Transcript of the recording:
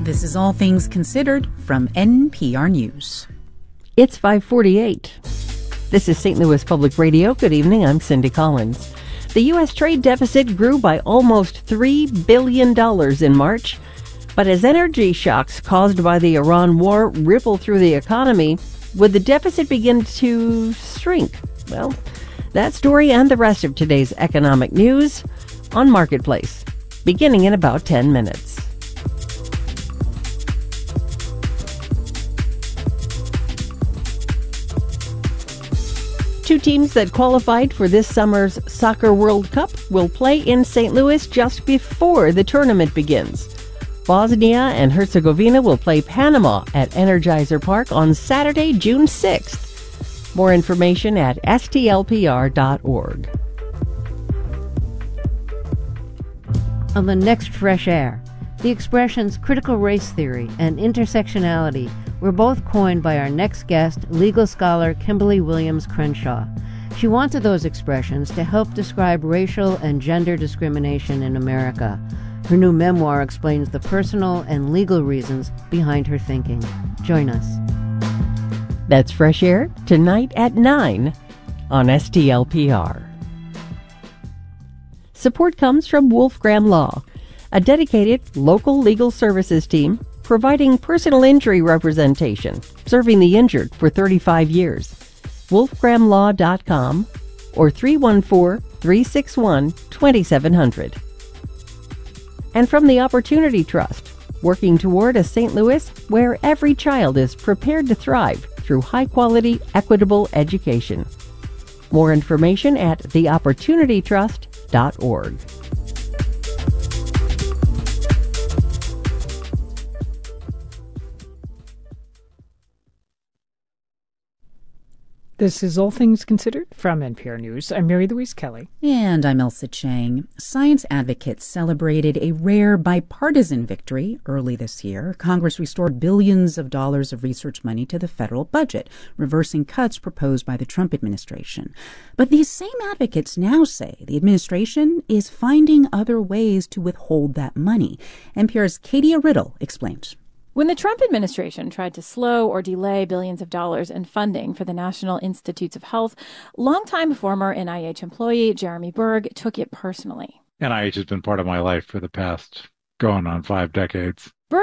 This is All Things Considered from NPR News. It's 5:48. This is St. Louis Public Radio. Good evening. I'm Cindy Collins. The U.S. trade deficit grew by almost $3 billion in March. But as energy shocks caused by the Iran war ripple through the economy, would the deficit begin to shrink? Well, that story and the rest of today's economic news on Marketplace, beginning in about 10 minutes. Two teams that qualified for this summer's Soccer World Cup will play in St. Louis just before the tournament begins. Bosnia and Herzegovina will play Panama at Energizer Park on Saturday, June 6th. More information at stlpr.org. On the next Fresh Air, the expressions critical race theory and intersectionality were both coined by our next guest, legal scholar Kimberly Williams Crenshaw. She wanted those expressions to help describe racial and gender discrimination in America. Her new memoir explains the personal and legal reasons behind her thinking. Join us. That's Fresh Air tonight at 9 on STLPR. Support comes from Wolf Graham Law, a dedicated local legal services team providing personal injury representation, serving the injured for 35 years. wolfgrahamlaw.com or 314-361-2700. And from the Opportunity Trust, working toward a St. Louis where every child is prepared to thrive through high-quality, equitable education. More information at theopportunitytrust.org. This is All Things Considered from NPR News. I'm Mary Louise Kelly. And I'm Elsa Chang. Science advocates celebrated a rare bipartisan victory early this year. Congress restored billions of dollars of research money to the federal budget, reversing cuts proposed by the Trump administration. But these same advocates now say the administration is finding other ways to withhold that money. NPR's Katia Riddle explains. When the Trump administration tried to slow or delay billions of dollars in funding for the National Institutes of Health, longtime former NIH employee Jeremy Berg took it personally. NIH has been part of my life for the past going on 5 decades.